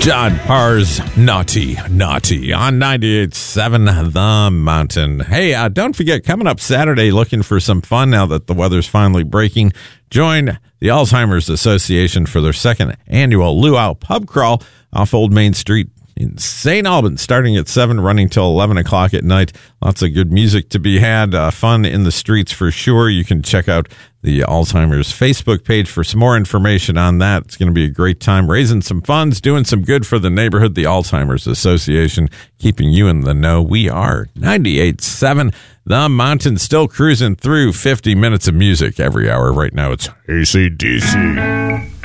John Parr's Naughty Naughty on 98.7 The Mountain. Hey, don't forget, coming up Saturday, looking for some fun now that the weather's finally breaking, join the Alzheimer's Association for their second annual Luau Pub Crawl off Old Main Street in St. Albans, starting at 7, running till 11 o'clock at night. Lots of good music to be had, fun in the streets for sure. You can check out the Alzheimer's Facebook page for some more information on that. It's going to be a great time, raising some funds, doing some good for the neighborhood. The Alzheimer's Association, keeping you in the know. We are 98.7 The Mountain, still cruising through 50 minutes of music every hour. Right now, it's AC/DC.